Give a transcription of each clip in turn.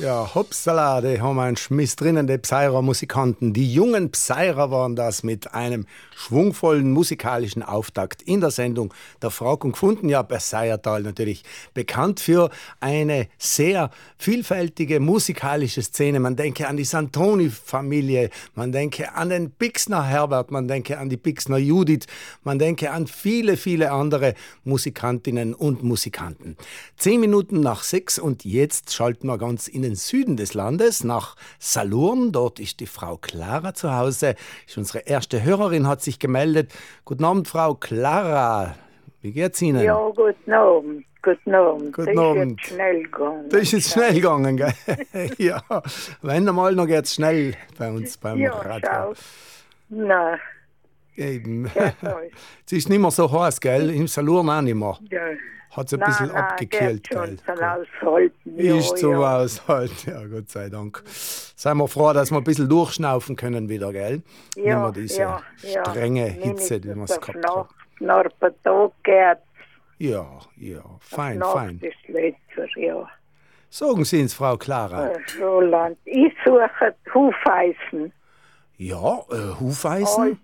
Ja, hoppsala, die haben einen Schmiss drinnen, die Psyra-Musikanten. Die jungen Psyra waren das mit einem schwungvollen musikalischen Auftakt in der Sendung der Frag und Gefunden. Ja, Berseiertal natürlich bekannt für eine sehr vielfältige musikalische Szene. Man denke an die Santoni-Familie, man denke an den Bixner Herbert, man denke an die Bixner Judith, man denke an viele, viele andere Musikantinnen und Musikanten. 10 Minuten nach 6 und jetzt schalten wir ganz in den Süden des Landes, nach Salurn. Dort ist die Frau Clara zu Hause. Ist unsere erste Hörerin, hat sich gemeldet. Guten Abend, Frau Clara. Wie geht's Ihnen? Ja, guten Abend. Guten Abend. Guten Abend. Das ist jetzt schnell gegangen. Das ist jetzt schnell gegangen, gell? Ja, wenn einmal noch geht's schnell bei uns beim Radio. Schau. Nein. Eben. Ja, Es ist nicht mehr so heiß, gell? Im Salurn auch nicht mehr. ja. Hat es ein bisschen abgekühlt. Geht schon gell? zum Aushalten. Ist zum Aushalten, ja, Gott sei Dank. Seien wir froh, dass wir ein bisschen durchschnaufen können wieder, gell? Nicht mehr diese strenge Hitze, die wir gehabt haben. Nach ein paar Tagen geht Ja, fein, Nacht fein. ist letzter, ja. Sagen Sie uns, Frau Clara. Roland, ich suche Hufeisen. Ja, Hufeisen.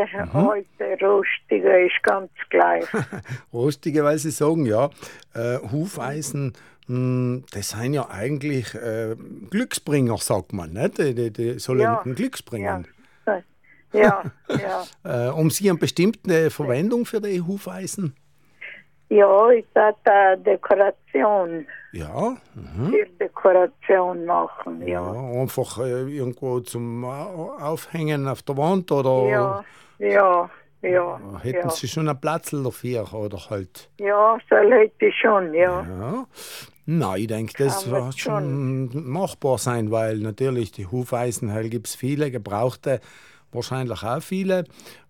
Alte, rostige ist ganz gleich. Rostige, weil Sie sagen, ja. Hufeisen, das sind ja eigentlich Glücksbringer, sagt man, nicht? Die sollen ein Glücks bringen. Ja. Um Sie eine bestimmte Verwendung für die Hufeisen? Ja, ich hatte Dekoration. Ja. Für Dekoration machen, Ja, einfach irgendwo zum Aufhängen auf der Wand oder? Ja. Hätten Sie schon einen Platz dafür oder halt? Ja, so hätte ich schon, ja. Nein, ich denke, das wird schon machbar sein, weil natürlich die Hufeisen, halt gibt es viele, gebrauchte, wahrscheinlich auch viele,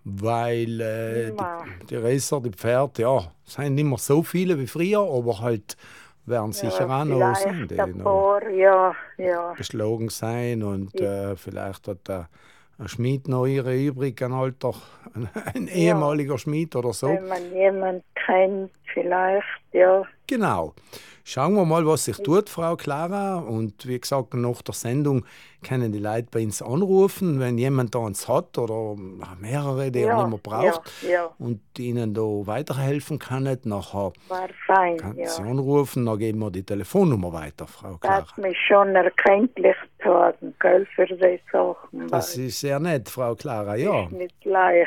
weil die Racer, die Pferde, ja, sind nicht mehr so viele wie früher, aber halt werden sicher auch noch sein, die noch beschlagen sein und vielleicht hat ein Schmied noch ihre übrig, ein ehemaliger Schmied oder so. Wenn man jemanden kennt, vielleicht, ja. Genau. Schauen wir mal, was sich tut, Frau Clara. Und wie gesagt, nach der Sendung können die Leute bei uns anrufen, wenn jemand da eins hat oder mehrere, die er nicht mehr braucht und ihnen da weiterhelfen kann. Nachher kann sie anrufen, dann geben wir die Telefonnummer weiter, Frau Clara. Das mich schon erkenntlich sagen, gell, für die Sachen. Das ist sehr nett, Frau Clara, ja. Ist nicht leicht.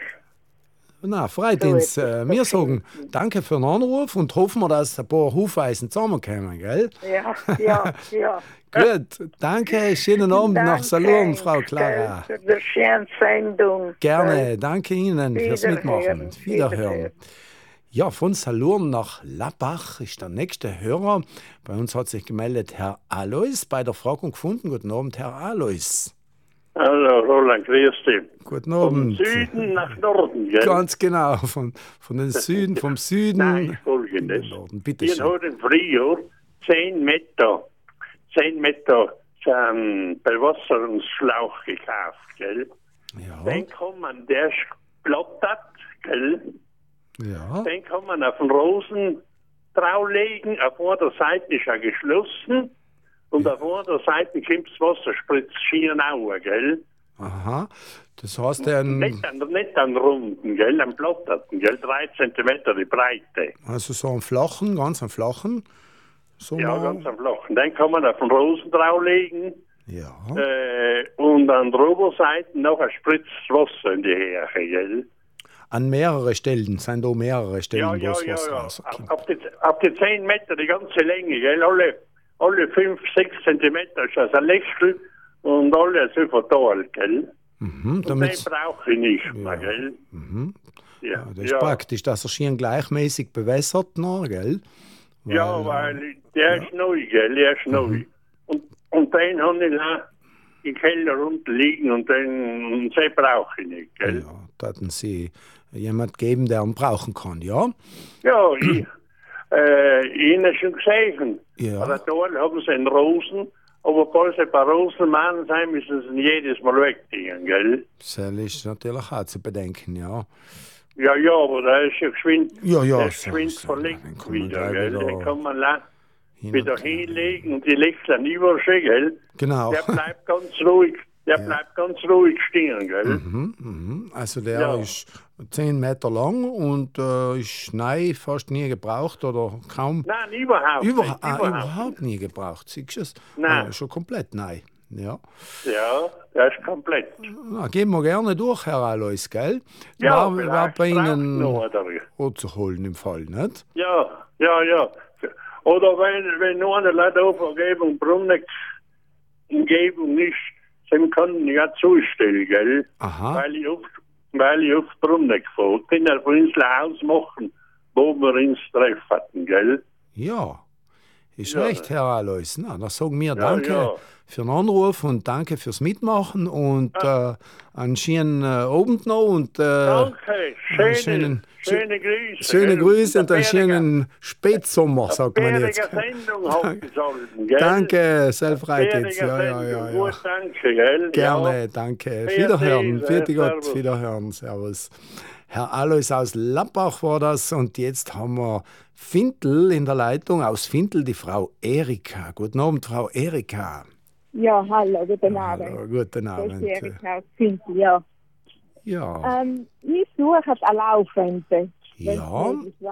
Na, freut uns. Wir sagen danke für den Anruf und hoffen wir, dass ein paar Hufeisen zusammenkommen, gell? Ja. Gut, danke, schönen Abend nach Salurn, Frau Clara. Für die schöne Sendung. Gerne, danke Ihnen fürs Mitmachen. Wiederhören. Ja, von Salurn nach Lappach ist der nächste Hörer. Bei uns hat sich gemeldet Herr Alois bei der Frag und Gefunden. Guten Abend, Herr Alois. Hallo Roland, grüß dich. Guten Abend. Vom Süden nach Norden, gell? Ganz genau, vom Süden Nein, folgendes. Norden. Bitte Ich schön. habe im Frühjahr 10 Meter Bewasserungsschlauch gekauft, gell? Ja. Den kann man, der ist plattert, gell? Ja. Den kann man auf den Rosen drauflegen, auf der Seite ist er geschlossen. Und auf der Seite kommt das Wasser, spritzt schienen auch, gell? Aha. Das heißt, Nicht an Runden, gell? Am Platterten, gell? 3 Zentimeter die Breite. also so einen flachen, ganz einen flachen. So Ja, mal. ganz am Flachen. Den kann man auf den Rosen drauflegen. Ja. Und an der Oberseite nachher spritzt das Wasser in die Härche, gell? An mehrere Stellen, sind da mehrere Stellen, Ja. wo das Wasser rauskommt. Auf die 10 Meter die ganze Länge, gell? Alle 5, 6 Zentimeter ist das ein Lächel und alle so verteilt, gell? Mhm, Und den brauche ich nicht mehr, gell? Mhm. Ja, Das ist praktisch, dass er schön gleichmäßig bewässert noch, gell? Weil der ist neu, gell? Der ist neu. Und den habe ich auch im Keller unten liegen und den brauche ich nicht, gell? Ja, da hatten Sie jemand geben, der ihn brauchen kann, ja? Ja, Ihnen schon gesehen. Ja. Aber da haben sie einen Rosen, aber falls ein paar Rosen machen sein, müssen sie jedes Mal wegziehen, gell? Das ist natürlich auch zu bedenken, ja. Ja, aber da ist ja geschwind, Ja, der ist geschwind verlegt wieder, gell? Den kann man wieder hinlegen und die legt dann über sich, gell? Genau. Der bleibt ganz ruhig. Der bleibt ganz ruhig stehen, gell? Also der ist 10 Meter lang und ist neu fast nie gebraucht oder kaum. Nein, überhaupt nicht. Überhaupt nie gebraucht. Siehst du es? Nein. Schon komplett neu. Ja. Ja, der ist komplett. Na, gehen wir gerne durch, Herr Alois, gell? Ja, war bei Ihnen noch, oder? zu holen im Fall, nicht? Ja. Oder wenn nur eine Leute auf Umgebung ist, dann kann ich ja zustellen, gell? Aha. Weil ich oft Brunnen fahre. Ich kann ja von uns ausmachen, wo wir uns treffen hatten, gell? Ja, ist Ja. recht, Herr Alois. Na, dann sagen wir Ja, danke ja. für den Anruf und danke fürs Mitmachen und einen schönen Abend noch und Danke, schöne Grüße. schöne gell? Grüße und einen Bärige- schönen Spätsommer, sagt man bärige jetzt. Sendung hauptgesalten, gell? Danke, Selfreit jetzt. Bärige Ja. Sendung, gut, danke, gell? Gerne, Ja. danke. Vierte, Wiederhören, vierte Gott, Servus. Wiederhören, Servus. Herr Alois aus Lappach war das und jetzt haben wir Fintel in der Leitung. Aus Fintel die Frau Erika. Guten Abend, Frau Erika. Ja, hallo, guten Abend. Hallo, guten Das Abend. ist Erika aus Fintel, ja. Ja, Ich suche eine Laufente. ja,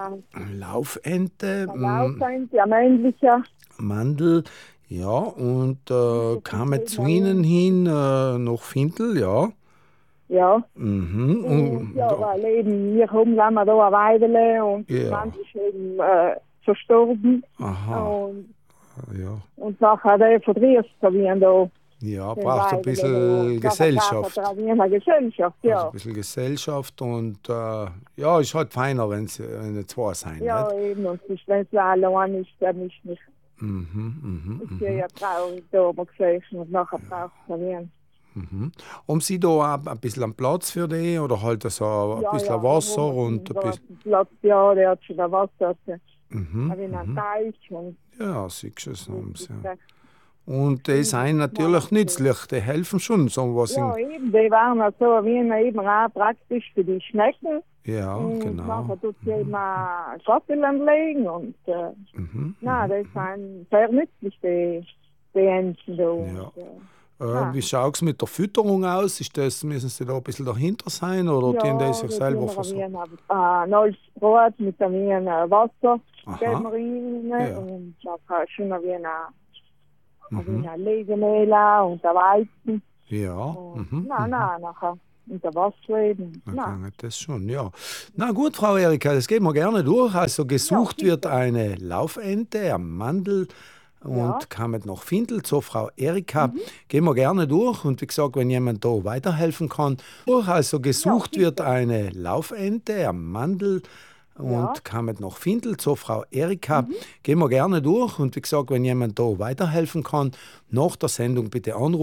Laufente, Eine Laufente, ein männlicher. Mandel, ja, und kamen zu Ihnen hin nach Fintel, ja. Ja. Mhm. Und ja, weil eben, wir kommen dann da eine Weile und Ja. man ist eben verstorben. Aha, Und, ja. und nachher der verdrießt wie da. Ja, braucht ein bisschen Gesellschaft. Eine Gesellschaft, Also ja. ein bisschen Gesellschaft und ja, ist halt feiner, wenn zwei sein. Ja, Nicht? eben, und wenn es allein ist, dann ist nicht. Mhm, Ich bin ja traurig da oben gesessen und nachher braucht es wen. Um Sie da ein bisschen einen Platz für die oder halt so ein bisschen Wasser und ein bisschen. Platz, ja, der hat schon ein Wasser. Mhm, Habe ich einen Teich und ja, siehst du es. Ja. Und die sind natürlich nützlich, die helfen schon. So was ja, eben, die waren so wie eben auch praktisch für die Schnecken. ja, Und genau. nachher tut sie eben auch Kartoffeln anlegen und na, das sind sehr nützlich, die Enten da. Ja. Und, Wie schaut es mit der Fütterung aus? Müssen Sie da ein bisschen dahinter sein oder tun die sich selber versorgen? neues Brot mit einem Wasser Aha. geben wir ihnen Ja. und dann schon ein Legemehl und ein Weizen. Ja. Und, nachher und der Wasser eben. Dann geht das schon, ja. Na gut, Frau Erika, das gehen wir gerne durch. Also gesucht wird eine Laufente am Mandel und kamen noch Findel zur Frau Erika. Gehen wir gerne durch und wie gesagt, wenn jemand da weiterhelfen kann. Also gesucht wird eine Laufente am Mandel und kamen noch Findel zur Frau Erika. Gehen wir gerne durch und wie gesagt, wenn jemand da weiterhelfen kann, nach der Sendung bitte anrufen.